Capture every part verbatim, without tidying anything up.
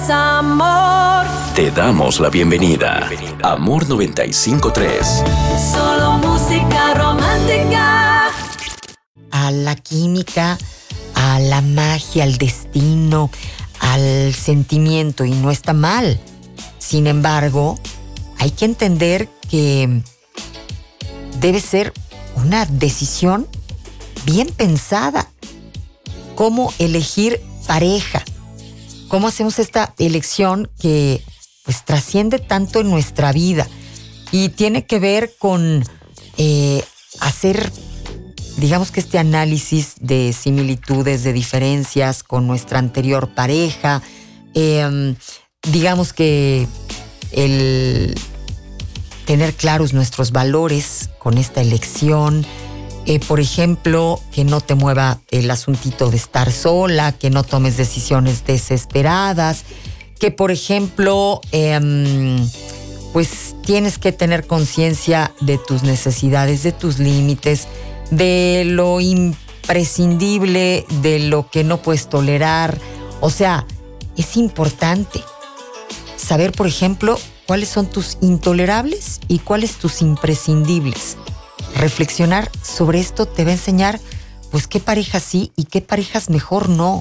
es amor. Te damos la bienvenida. Amor noventa y cinco punto tres. Solo música romántica. A la química, a la magia, al destino, al sentimiento, y no está mal. Sin embargo, hay que entender que debe ser una decisión bien pensada. ¿Cómo elegir pareja? ¿Cómo hacemos esta elección que pues trasciende tanto en nuestra vida? Y tiene que ver con eh, hacer, digamos que este análisis de similitudes, de diferencias con nuestra anterior pareja. Eh, digamos que el tener claros nuestros valores con esta elección. Eh, por ejemplo, que no te mueva el asuntito de estar sola, que no tomes decisiones desesperadas, que por ejemplo, eh, pues tienes que tener conciencia de tus necesidades, de tus límites, de lo imprescindible, de lo que no puedes tolerar. O sea, es importante saber, por ejemplo, cuáles son tus intolerables y cuáles tus imprescindibles. Reflexionar sobre esto te va a enseñar, pues, qué parejas sí y qué parejas mejor no.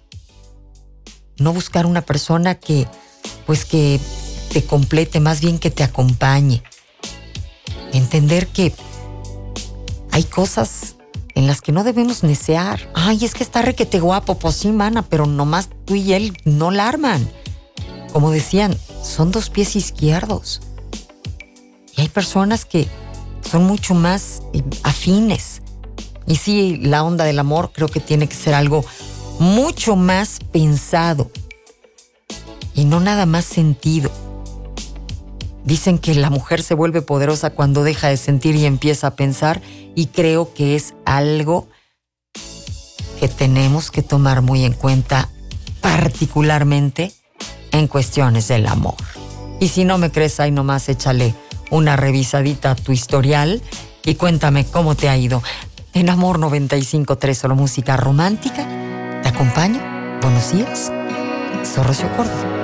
No buscar una persona que, pues, que te complete, más bien que te acompañe. Entender que hay cosas en las que no debemos necear. Ay, es que está requete guapo, pues sí, mana, pero nomás tú y él no la arman. Como decían, son dos pies izquierdos. Y hay personas que son mucho más eh, afines. Y sí, la onda del amor creo que tiene que ser algo mucho más pensado y no nada más sentido. Dicen que la mujer se vuelve poderosa cuando deja de sentir y empieza a pensar, y creo que es algo que tenemos que tomar muy en cuenta, particularmente en cuestiones del amor. Y si no me crees, ahí nomás échale una revisadita a tu historial y cuéntame cómo te ha ido. En Amor noventa y cinco punto tres, solo música romántica. Te acompaño. Buenos días. Soy Rocío Córdoba.